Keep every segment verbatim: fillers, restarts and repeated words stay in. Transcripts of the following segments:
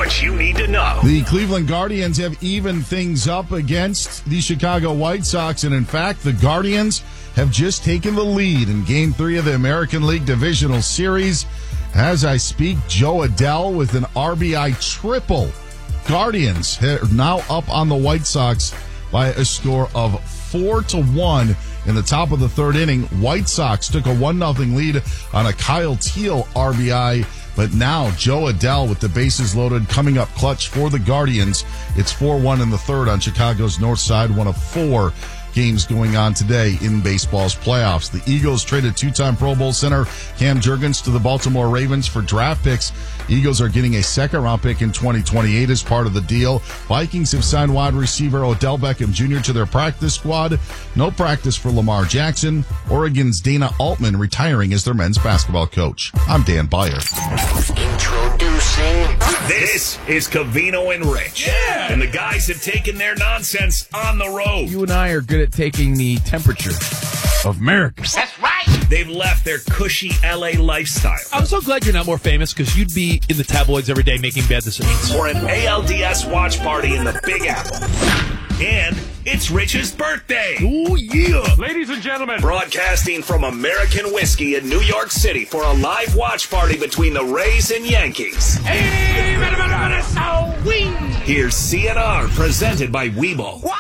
what you need to know. The Cleveland Guardians have evened things up against the Chicago White Sox, and in fact, the Guardians have just taken the lead in Game three of the American League Divisional Series. As I speak, Joe Adell with an R B I triple. Guardians are now up on the White Sox by a score of four to one in the top of the third inning. White Sox took a one nothing lead on a Kyle Teel R B I, but now Joe Adell with the bases loaded coming up clutch for the Guardians. It's four one in the third on Chicago's north side, one of four games going on today in baseball's playoffs. The Eagles traded two-time Pro Bowl center Cam Jurgens to the Baltimore Ravens for draft picks. Eagles are getting a second-round pick in twenty twenty-eight as part of the deal. Vikings have signed wide receiver Odell Beckham Junior to their practice squad. No practice for Lamar Jackson. Oregon's Dana Altman retiring as their men's basketball coach. I'm Dan Beyer. Introducing. This is Covino and Rich. Yeah. And the guys have taken their nonsense on the road. You and I are good at taking the temperature of America. That's right. They've left their cushy L A lifestyle. I'm so glad you're not more famous, because you'd be in the tabloids every day making bad decisions. For an A L D S watch party in the Big Apple. And it's Rich's birthday. Oh, yeah. Ladies and gentlemen, broadcasting from American Whiskey in New York City for a live watch party between the Rays and Yankees. Hey, so we. Here's C N R presented by Weeble. Wow!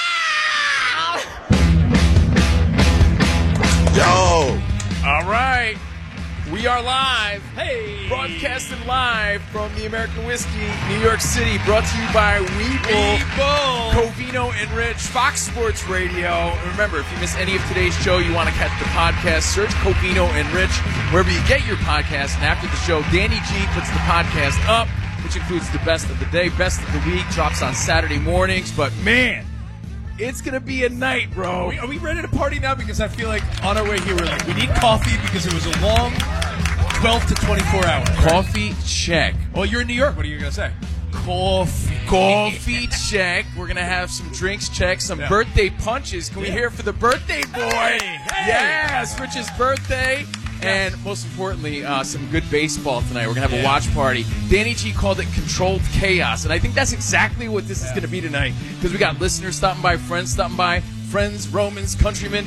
Yo! All right. We are live. Hey. Broadcasting live from the American Whiskey, New York City, brought to you by Weeble. Weeble. Covino and Rich, Fox Sports Radio. And remember, if you missed any of today's show, you want to catch the podcast, search Covino and Rich wherever you get your podcast. And after the show, Danny G puts the podcast up, which includes the best of the day, best of the week, drops on Saturday mornings. But man, it's going to be a night, bro. Are we, are we ready to party now? Because I feel like on our way here, we're like, we need coffee because it was a long twelve to twenty-four hours. Coffee check. Well, you're in New York. What are you going to say? Coffee, coffee check. We're going to have some drinks check, some Yeah. birthday punches. Can we Yeah. hear it for the birthday boy? Hey, hey. Yes, Rich's birthday. And most importantly, uh, some good baseball tonight. We're going to have a Yeah. watch party. Danny G called it controlled chaos. And I think that's exactly what this is Yeah. going to be tonight. Because we got listeners stopping by, friends stopping by, friends, Romans, countrymen,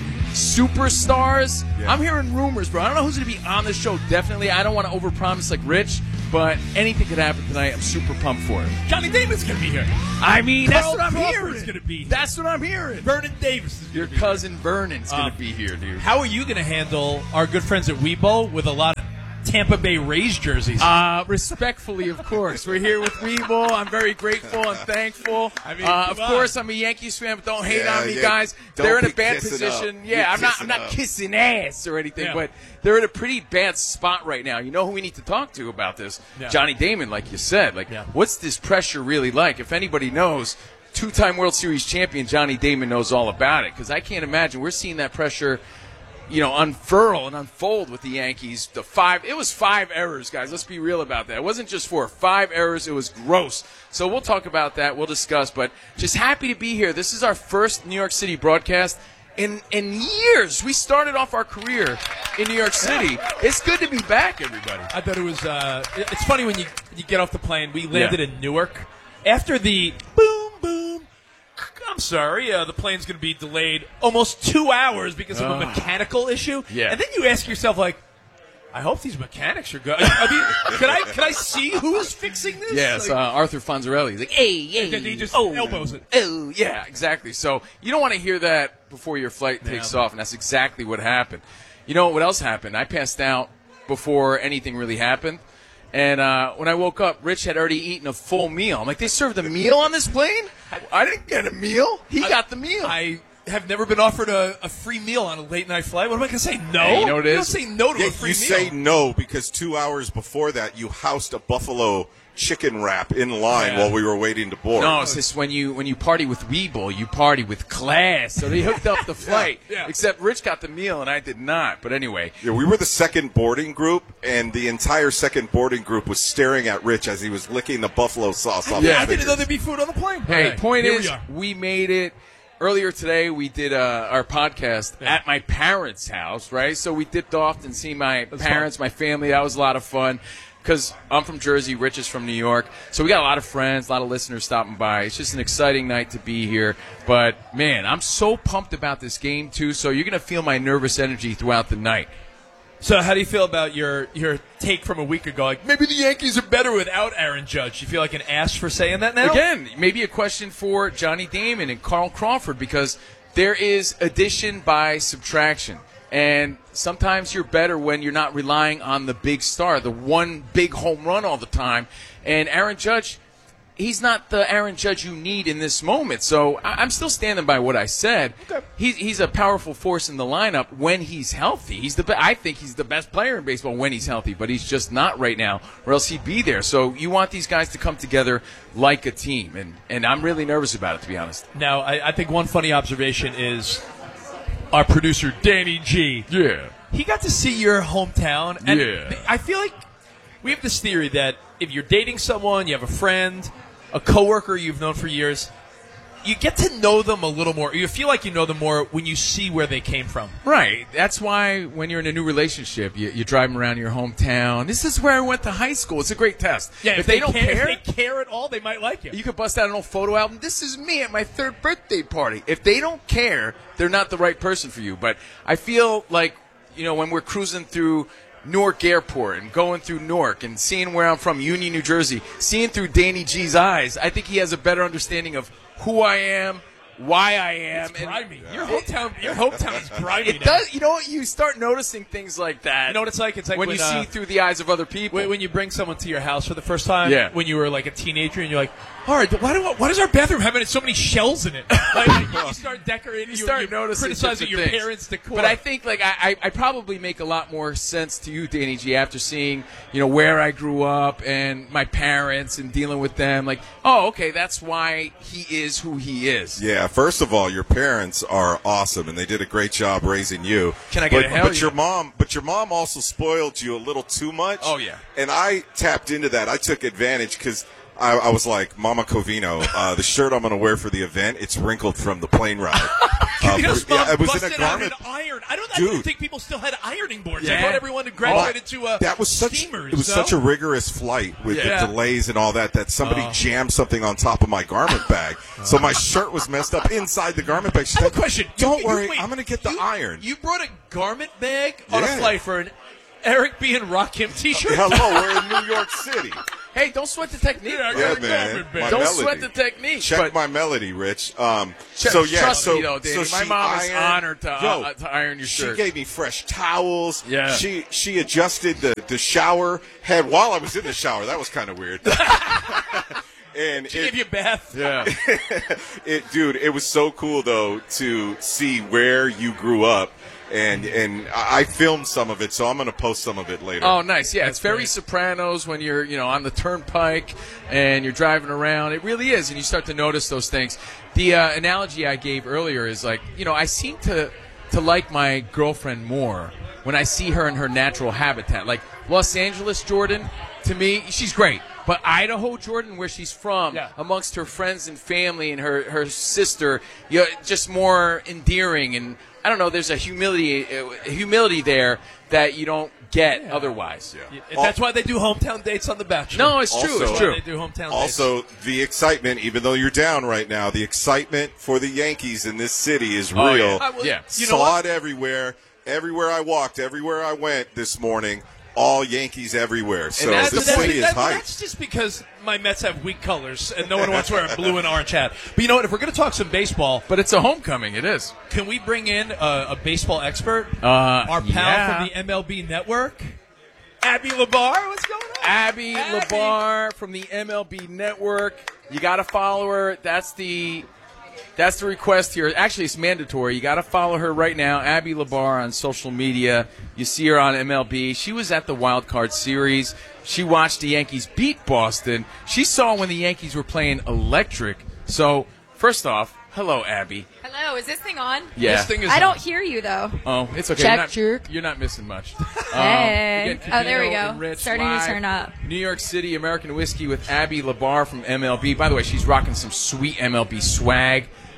superstars. Yeah. I'm hearing rumors, bro. I don't know who's going to be on the show. Definitely. I don't want to overpromise like Rich, but anything could happen tonight. I'm super pumped for it. Johnny Damon's going to be here. I mean, that's Carl what I'm Crawford's hearing. gonna be here. That's what I'm hearing. Vernon Davis is Your gonna be cousin Vernon's going to Um, be here, dude. How are you going to handle our good friends at Weebo with a lot of Tampa Bay Rays jerseys? Uh, respectfully, of course. We're here with Weeble. I'm very grateful and thankful. I mean, uh, come of on. course, I'm a Yankees fan, but don't hate Yeah, on me, yeah. guys. Don't They're in a be bad kissing position. up. Yeah, You're I'm not. I'm kissing not up. kissing ass or anything, Yeah. but they're in a pretty bad spot right now. You know who we need to talk to about this? Yeah. Johnny Damon, like you said. Like, Yeah. what's this pressure really like? If anybody knows, two-time World Series champion Johnny Damon knows all about it. Because I can't imagine we're seeing that pressure, you know, unfurl and unfold with the Yankees. The five, it was five errors, guys. Let's be real about that. It wasn't just four, five errors. It was gross. So we'll talk about that. We'll discuss. But just happy to be here. This is our first New York City broadcast in in years. We started off our career in New York City. It's good to be back, everybody. I thought it was. Uh, it- it's funny when you you get off the plane. We landed Yeah. in Newark after the boom boom. I'm sorry, uh, the plane's going to be delayed almost two hours because of a Ugh. mechanical issue. Yeah. And then you ask yourself, like, I hope these mechanics are good. I mean, can I can I see who is fixing this? Yes, Like, uh, Arthur Fonzarelli. He's like, hey, hey, That he just oh, elbows it. Oh, yeah, exactly. So you don't want to hear that before your flight takes Yeah. off, and that's exactly what happened. You know what else happened? I passed out before anything really happened. And uh, when I woke up, Rich had already eaten a full meal. I'm like, they served a meal on this plane? I didn't get a meal. He I- got the meal. I have never been offered a, a free meal on a late night flight. What am I going to say? No. Hey, you know what it don't is? say no to Yeah, a free you meal. say no because two hours before that you housed a buffalo chicken wrap in line Yeah. while we were waiting to board. No, it's just when you when you party with Weeble, you party with class. So they hooked up the flight. yeah. Except Rich got the meal and I did not. But anyway, Yeah, we were the second boarding group, and the entire second boarding group was staring at Rich as he was licking the buffalo sauce off Yeah. his I didn't know fingers. there'd be food on the plane. hey, Hey, point here is, we are. we made it. Earlier today, we did uh, our podcast Yeah. at my parents' house, right? So we dipped off and see my That's parents, my family. That was a lot of fun. because I'm from Jersey, Rich is from New York, so we got a lot of friends, a lot of listeners stopping by. It's just an exciting night to be here. But, man, I'm so pumped about this game, too, so you're going to feel my nervous energy throughout the night. So how do you feel about your, your take from a week ago? Like, maybe the Yankees are better without Aaron Judge. You feel like an ass for saying that now? Again, maybe a question for Johnny Damon and Carl Crawford, because there is addition by subtraction. And sometimes you're better when you're not relying on the big star, the one big home run all the time. And Aaron Judge, he's not the Aaron Judge you need in this moment. So I'm still standing by what I said. Okay. He's, he's a powerful force in the lineup when he's healthy. He's the be- I think he's the best player in baseball when he's healthy, but he's just not right now, or else he'd be there. So you want these guys to come together like a team, and, and I'm really nervous about it, to be honest. Now, I, I think one funny observation is our producer, Danny G. Yeah. He got to see your hometown. And Yeah. I feel like we have this theory that if you're dating someone, you have a friend, a coworker you've known for years, you get to know them a little more. You feel like you know them more when you see where they came from. Right. That's why when you're in a new relationship, you, you drive them around your hometown. This is where I went to high school. It's a great test. Yeah, if, if they, don't care, care, if they care at all, they might like you. you could bust out an old photo album. This is me at my third birthday party. If they don't care, they're not the right person for you. But I feel like, you know, when we're cruising through Newark Airport and going through Newark and seeing where I'm from, Union, New Jersey, seeing through Danny G's eyes, I think he has a better understanding of who I am, why I am. It's grimy. And Your hometown, your hometown is grimy. It now. does. You know what? You start noticing things like that. You know what it's like? It's like when, when, you uh, see through the eyes of other people. When, when you bring someone to your house for the first time, Yeah. when you were like a teenager, and you're like, all right, why, do, why does our bathroom have so many shells in it? Like, like, you start decorating, you you start you're noticing criticizing different your things. parents' decor. But I think like I, I, I probably make a lot more sense to you, Danny G, after seeing you know where I grew up and my parents and dealing with them. Like, oh, okay, that's why he is who he is. Yeah, first of all, your parents are awesome, and they did a great job raising you. Can I get but, a hell But yeah? your mom, but your mom also spoiled you a little too much. Oh, yeah. And I tapped into that. I took advantage because I, I was like, Mama Covino, uh, the shirt I'm going to wear for the event, it's wrinkled from the plane ride. Um, Because yeah, mom it was in busted a out garment. an iron. I don't. I Dude. didn't think people still had ironing boards. I Yeah. thought everyone had graduated to uh, that was such steamers. it was no? such a rigorous flight with Yeah. the delays and all that that somebody Uh. jammed something on top of my garment bag, so my shirt was messed up inside the garment bag. She I have a said, question. Don't You- you- worry, wait, I'm going to get the you- iron. You brought a garment bag on Yeah. a flight for an Eric B. and Rakim T-shirt. Hello, we're in New York City. Hey, don't sweat the technique. Yeah, I Yeah, got a man. garment bag. My Don't melody. sweat the technique. Check but my melody, Rich. Um, Ch- so yeah, trust so me, though, Danny, so my she mom is ironed- honored to, Yo, uh, to iron your shirt. She gave me fresh towels. Yeah. She she adjusted the the shower head while I was in the shower. That was kind of weird. And She it, gave you a bath. Yeah. it, dude, it was so cool though to see where you grew up. And and I I filmed some of it, so I'm going to post some of it later. Oh, nice. Yeah, That's it's very great. Sopranos when you're, you know, on the turnpike and you're driving around. It really is, and you start to notice those things. The uh, analogy I gave earlier is like, you know, I seem to to like my girlfriend more when I see her in her natural habitat. Like Los Angeles, Jordan, to me, she's great. But Idaho, Jordan, where she's from, Yeah. amongst her friends and family and her, her sister, you know, just more endearing. And I don't know, there's a humility uh, humility there that you don't get otherwise. Yeah. That's why they do hometown dates on The Bachelor. No, it's true. Also- It's That's true. why they do hometown dates. Also, the excitement, even though you're down right now, the excitement for the Yankees in this city is Oh, real. yeah. I will- Yeah. You know Saw what? it everywhere. Everywhere I walked, everywhere I went this morning, all Yankees everywhere. So that's the the thing. city is that- hyped. That's just because my Mets have weak colors and no one wants to wear a blue and orange hat. But you know what? If we're going to talk some baseball, But it's a homecoming. It is. can we bring in a, a baseball expert? Uh, Our pal yeah. from the M L B Network, Abby Labar. What's going on? Abby, Abby. Labar from the M L B Network. You got to follow her. That's the that's the request here. Actually, it's mandatory. You got to follow her right now, Abby Labar, on social media. You see her on M L B. She was at the Wild Card Series. She watched the Yankees beat Boston. She saw when the Yankees were playing electric. So, first off, hello, Abby. Hello, is this thing on? Yeah. This thing is I don't hear you though. Oh, it's okay. Check, you're, not, jerk. you're not missing much. Um, Hey. again, Oh, there we Covino go. and Rich Starting to live, turn up. New York City American Whiskey with Abby Labar from M L B. By the way, she's rocking some sweet M L B swag.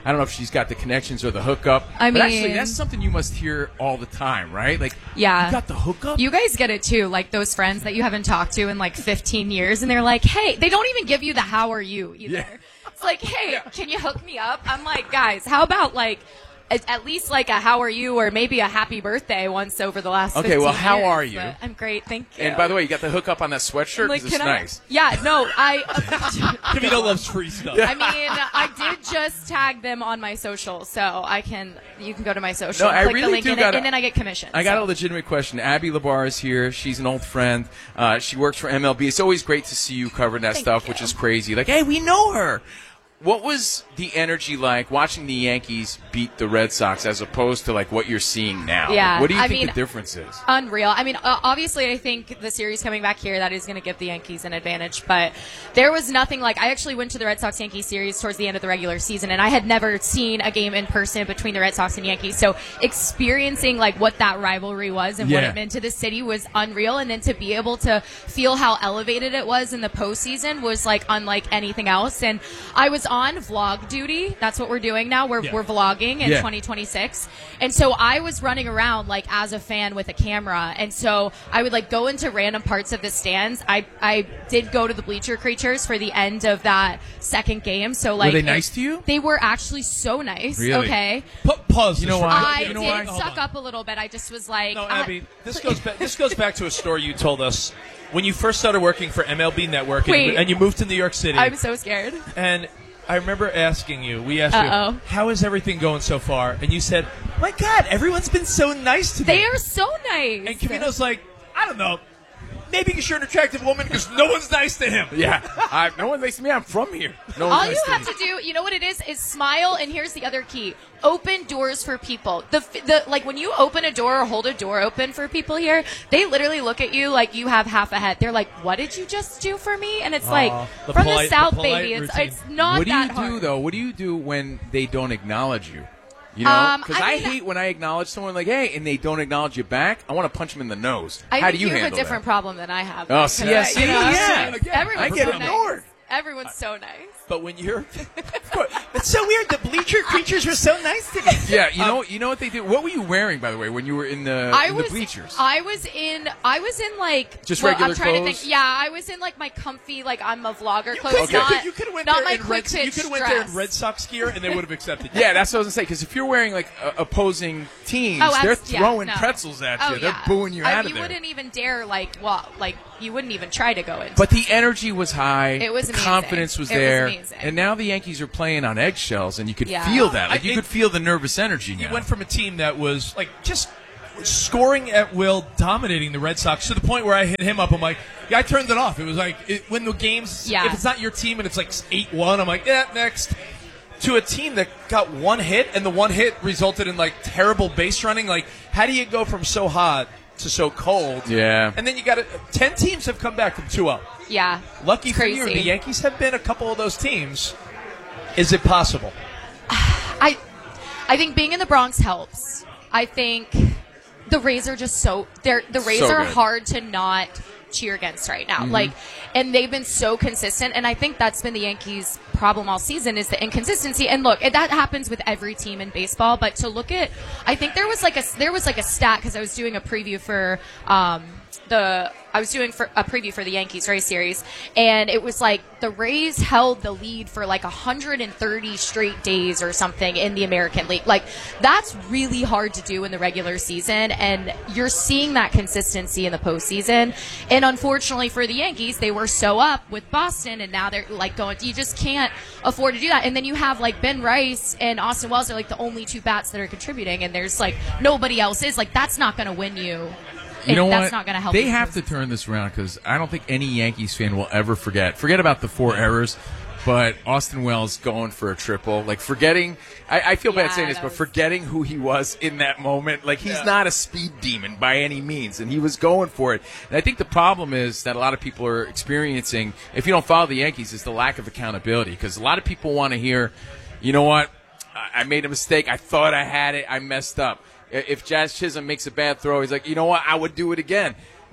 I don't know if she's got the connections or the hookup. I but actually, mean- that's something you must hear all the time, right? Like, Yeah. you got the hookup? You guys get it too, like those friends that you haven't talked to in like fifteen years, and they're like, hey, they don't even give you the how are you either. Yeah. It's like, hey, can you hook me up? I'm like, guys, how about like at, at least like a how are you or maybe a happy birthday once over the last Okay, fifteen well, how years, are you? but I'm great, thank you. And by the way, you got the hookup on that sweatshirt? like, 'Cause it's can I? nice. Yeah, no, I. Camino loves free stuff. I mean, I did just tag them on my social, so I can. You can go to my social, No, I click really the link, do in it, gotta- and then I get commission. I got so. a legitimate question. Abby Labar is here. She's an old friend. Uh, she works for M L B. It's always great to see you covering that Thank stuff, you. which is crazy. Like, hey, we know her. What was the energy like watching the Yankees beat the Red Sox as opposed to like what you're seeing now? Yeah, Like, what do you I think mean, the difference is? Unreal. I mean, uh, obviously, I think the series coming back here, that is going to give the Yankees an advantage. But there was nothing like, I actually went to the Red Sox-Yankees series towards the end of the regular season, and I had never seen a game in person between the Red Sox and Yankees. So experiencing like what that rivalry was and what Yeah. it meant to the city was unreal. And then to be able to feel how elevated it was in the postseason was like unlike anything else. And I was on vlog duty. That's what we're doing now. We're, Yeah. we're vlogging in Yeah. twenty twenty-six. And so I was running around like as a fan with a camera. And so I would like go into random parts of the stands. I, I did go to the bleacher creatures for the end of that second game. So like they it- nice to you? They were actually so nice. Really? Okay. Pa- pause. You know this why? real I quick. You know did why? Hold suck on. up a little bit. I just was like, No, uh, Abby, this goes back. This goes back to a story you told us when you first started working for M L B Network, and, Wait. you, and you moved to New York City. I'm so scared. And I remember asking you, we asked Uh-oh. you, how is everything going so far? And you said, my God, everyone's been so nice to me. They are so nice. And Camino's like, I don't know, maybe because you're an attractive woman because no one's nice to him. Yeah. I, no one likes me. I'm from here. No one's All nice you to have me. to do, you know what it is, is smile. And here's the other key: open doors for people. The the like when you open a door or hold a door open for people here, they literally look at you like you have half a head. They're like, "What did you just do for me?" And it's like the from polite- the South, the polite baby. It's routine. it's not What do that you hard. do though? What do you do when they don't acknowledge you? You know, Um, because I I, mean- hate when I acknowledge someone like, "Hey," and they don't acknowledge you back. I want to punch them in the nose. I How think do you have handle a different that? problem than I have. Oh, see, yeah, Because, see, you know, yeah. Everyone's I get so ignored. nice. Everyone's so nice. But when you're, of course, it's so weird. The bleacher creatures were so nice to me. Yeah, you know, you know what they do. What were you wearing, by the way, when you were in the I in was the bleachers? I was in I was in like Just well, regular I'm trying clothes? to think. Yeah, I was in like my comfy like I'm a vlogger clothes. You could- Not, you could have went not there my in quick Red, pitch you could have went there in dress. Red Sox gear, and they would have accepted you. Yeah, that's what I was gonna say. Because if you're wearing like uh, opposing teams, Oh, they're abs- yeah, throwing no. pretzels at you. Oh, They're yeah. booing you I, out of you there. wouldn't even dare like well like you wouldn't even try to go in. But the energy was high. It was the amazing. confidence was It was there. amazing. And now the Yankees are playing on eggshells, and you could Yeah. feel that. Like I- you it- could feel the nervous energy You now. went from a team that was like just scoring at will, dominating the Red Sox to the point where I hit him up. I'm like, yeah, I turned it off. It was like it, when the games, Yeah. if it's not your team and it's like eight one, I'm like, yeah, next. To a team that got one hit, and the one hit resulted in like terrible base running. Like, how do you go from so hot to so cold? Yeah. And then you got it. Ten teams have come back from two up. yeah, Lucky it's for crazy. you, the Yankees have been a couple of those teams. Is it possible? I I think being in the Bronx helps. I think the Rays are just so they're the Rays So are good. hard to not cheer against right now. Like, and they've been so consistent, and I think that's been the Yankees' problem all season is the inconsistency. And look, that happens with every team in baseball. But to look at, I think there was like a there was like a stat because I was doing a preview for um, the. I was doing for a preview for the Yankees Rays series, and it was like the Rays held the lead for like one hundred thirty straight days or something in the American League. Like, that's really hard to do in the regular season, and you're seeing that consistency in the postseason. And unfortunately for the Yankees, they were so up with Boston, and now they're like going, you just can't afford to do that. And then you have like Ben Rice and Austin Wells are like the only two bats that are contributing, and there's like nobody else is. Like, that's not going to win you. You know that's what? not going to help. They you have to turn this around because I don't think any Yankees fan will ever forget. Forget about the four errors, but Austin Wells going for a triple. Like forgetting, I, I feel bad Yeah, saying this, that but was- forgetting who he was in that moment. Like he's not a speed demon by any means, and he was going for it. And I think the problem is that a lot of people are experiencing, if you don't follow the Yankees, is the lack of accountability because a lot of people want to hear, you know what, I, I made a mistake. I thought I had it. I messed up. If Jazz Chisholm makes a bad throw, he's like, you know what, I would do it again.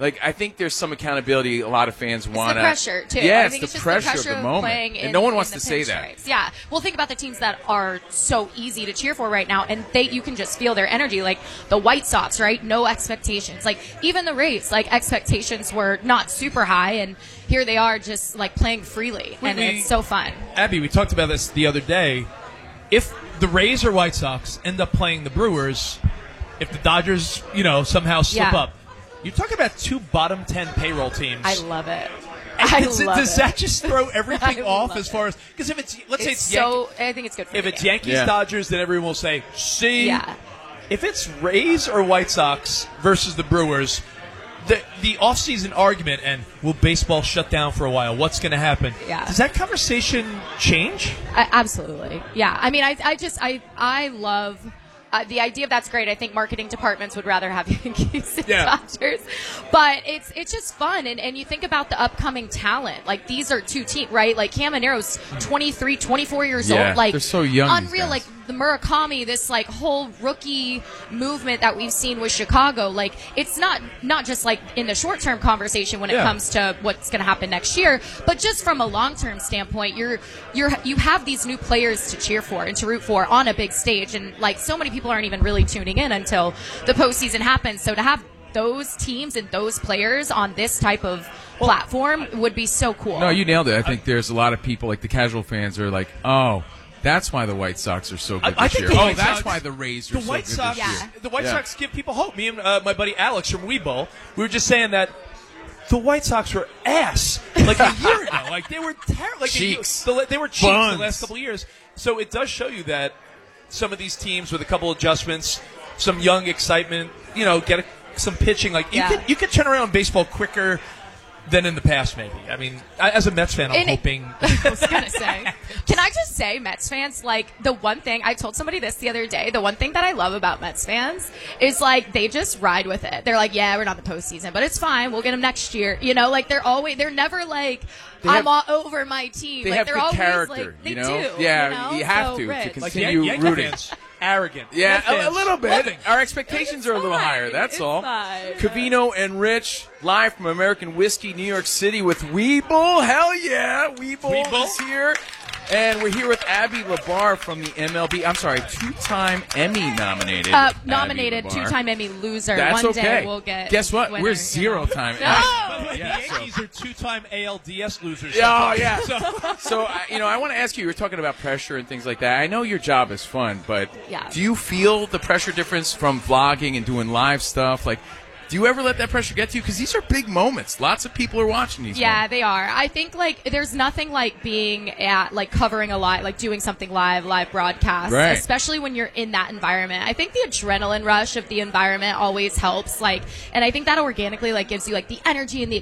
Like, I think there's some accountability a lot of fans want. It's the pressure, too. Yeah, I it's think the it's just pressure, the pressure of the of moment. playing and in- no one in wants the to say that. pinstripes. Yeah. Well, think about the teams that are so easy to cheer for right now, and they you can just feel their energy. Like the White Sox, right? No expectations. Like even the Rays, like expectations were not super high, and here they are just like playing freely, and we- it's so fun. Abby, we talked about this the other day. If the Rays or White Sox end up playing the Brewers, if the Dodgers, you know, somehow slip Yeah. up, you're talking about two bottom ten payroll teams. I love it. And I does, love does it. that just throw everything I off love as far it. as because if it's let's say It's it's Yankee, so. I think it's good for if the it's game. Yankees Yeah. Dodgers, then everyone will say, "See." Yeah. If it's Rays or White Sox versus the Brewers, the the offseason argument and will baseball shut down for a while? What's going to happen? Yeah. Does that conversation change? I, absolutely. Yeah. I mean, I, I just, I, I love uh, the idea of that's great. I think marketing departments would rather have Yankees and Yeah. Dodgers, but it's, it's just fun. And, and you think about the upcoming talent. Like these are two teams, right? Like Camanero's twenty-three, twenty-four years Yeah, old. Like they're so young, these unreal. guys. Like the Murakami, this like whole rookie movement that we've seen with Chicago. Like it's not, not just like in the short term conversation when it Yeah. comes to what's going to happen next year, but just from a long-term standpoint, you're you're you have these new players to cheer for and to root for on a big stage, and like so many people aren't even really tuning in until the postseason happens. So to have those teams and those players on this type of platform would be so cool. No, you nailed it. I think there's a lot of people, like the casual fans, are like, oh, that's why the White Sox are so good I- I this think year. the Oh, White that's Sox- why the Rays are The so White good Sox, this Yeah. year. the White Yeah. Sox give people hope. Me and uh, my buddy Alex from Weebo, we were just saying that the White Sox were ass like a year ago. Like they were terrible. Like Cheeks. They, the, they were cheeks Buns. the last couple of years. So it does show you that some of these teams with a couple adjustments, some young excitement, you know, get a, some pitching. Like you Yeah. could you could turn around baseball quicker than in the past. Maybe. I mean, I, as a Mets fan, I'm And it- hoping. I was gonna say. Can I just say, Mets fans, like the one thing I told somebody this the other day, the one thing that I love about Mets fans is like they just ride with it. They're like, yeah, we're not in the postseason, but it's fine. We'll get them next year. You know, like they're always, they're never like, They I'm have- all over my team. They like have they're good always character, like, they you know? do. Yeah, you, know? you have So to, to rich. con- Like Continue Yan- Yankee rooting. fans, arrogant. Yeah, Mets a, a fans, little bit. loving. Our expectations It's are a little fine. higher. That's It's all. fine. Cavino and Rich, live from American Whiskey, New York City, with Weeble. Hell yeah, Weeble, Weeble. is here. And we're here with Abby Labar from the M L B. I'm sorry, two-time Emmy nominated. Uh, Abby nominated, Labar. two-time Emmy loser. That's One okay. day we'll get. Guess what? winner, We're you know? zero-time No! Emmy. But Yeah, the so- Yankees are two-time A L D S losers. Oh, yeah. So, So, I- you know, I want to ask you, you were talking about pressure and things like that. I know your job is fun, but Yeah. do you feel the pressure difference from vlogging and doing live stuff? Like, do you ever let that pressure get to you? Because these are big moments. Lots of people are watching these Yeah, moments. they are. I think like there's nothing like being at like covering a live, like doing something live, live broadcast, Right. especially when you're in that environment. I think the adrenaline rush of the environment always helps. Like, and I think that organically like gives you like the energy and the